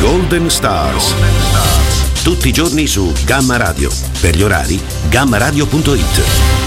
Golden Stars. Tutti i giorni su Gamma Radio. Per gli orari, gammaradio.it.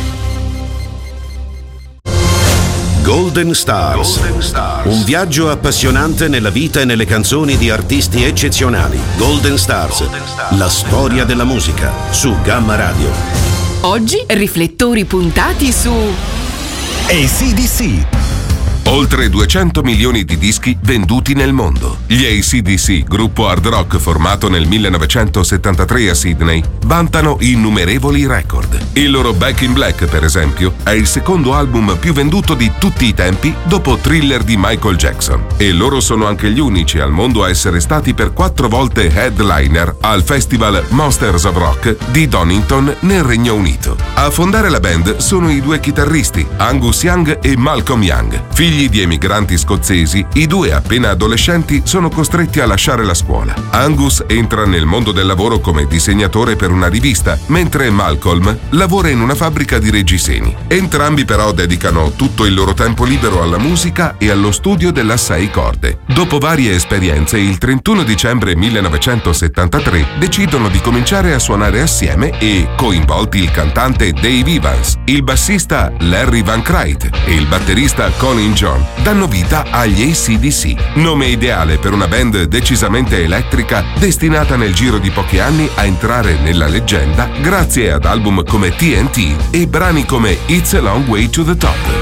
Golden Stars. Un viaggio appassionante nella vita e nelle canzoni di artisti eccezionali. Golden Stars. La storia della musica su Gamma Radio. Oggi riflettori puntati su AC/DC. Oltre 200 milioni di dischi venduti nel mondo. Gli AC/DC, gruppo hard rock formato nel 1973 a Sydney, vantano innumerevoli record. Il loro Back in Black, per esempio, è il secondo album più venduto di tutti i tempi dopo Thriller di Michael Jackson. E loro sono anche gli unici al mondo a essere stati per 4 volte headliner al festival Monsters of Rock di Donington nel Regno Unito. A fondare la band sono i 2 chitarristi, Angus Young e Malcolm Young. Figli di emigranti scozzesi, i 2 appena adolescenti sono costretti a lasciare la scuola. Angus entra nel mondo del lavoro come disegnatore per una rivista, mentre Malcolm lavora in una fabbrica di reggiseni. Entrambi però dedicano tutto il loro tempo libero alla musica e allo studio della 6 corde. Dopo varie esperienze, il 31 dicembre 1973 decidono di cominciare a suonare assieme e, coinvolti il cantante Dave Evans, il bassista Larry Van Crite e il batterista Colin John, danno vita agli AC/DC, nome ideale per una band decisamente elettrica destinata nel giro di pochi anni a entrare nella leggenda grazie ad album come TNT e brani come It's a Long Way to the Top.